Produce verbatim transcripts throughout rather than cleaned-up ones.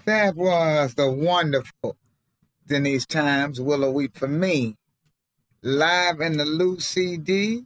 That was the wonderful Denise Times, Willow Wheat for me, live in the Lou C D.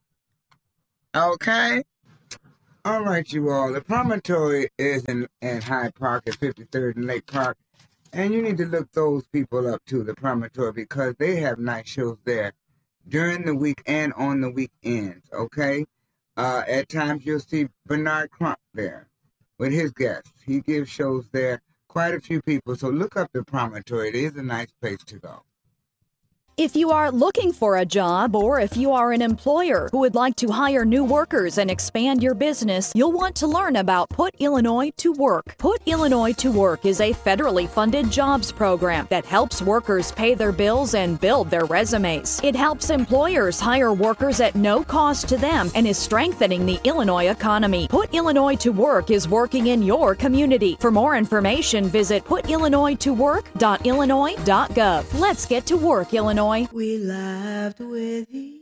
Okay? All right, you all. The promontory is in, in Hyde Park at fifty-third and Lake Park. And you need to look those people up too, the promontory, because they have night shows there during the week and on the weekends, okay? Uh, at times you'll see Bernard Crump there with his guests. He gives shows there, quite a few people. So look up the promontory. It is a nice place to go. If you are looking for a job, or if you are an employer who would like to hire new workers and expand your business, you'll want to learn about Put Illinois to Work. Put Illinois to Work is a federally funded jobs program that helps workers pay their bills and build their resumes. It helps employers hire workers at no cost to them and is strengthening the Illinois economy. Put Illinois to Work is working in your community. For more information, visit put illinois to work dot illinois dot gov. Let's get to work, Illinois. We laughed with ease,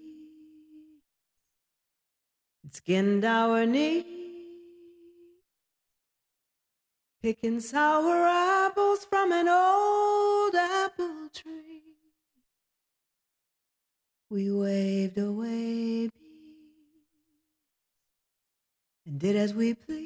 skinned our knees, picking sour apples from an old apple tree. We waved away peace and did as we pleased.